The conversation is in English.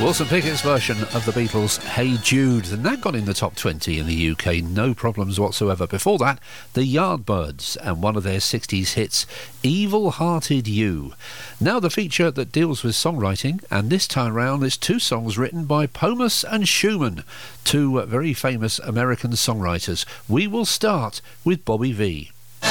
Wilson Pickett's version of the Beatles' Hey Jude, and that got in the top 20 in the UK, no problems whatsoever. Before that, the Yardbirds and one of their 60s hits, Evil-Hearted You. Now the feature that deals with songwriting, and this time round it's two songs written by Pomus and Schumann, two very famous American songwriters. We will start with Bobby Vee.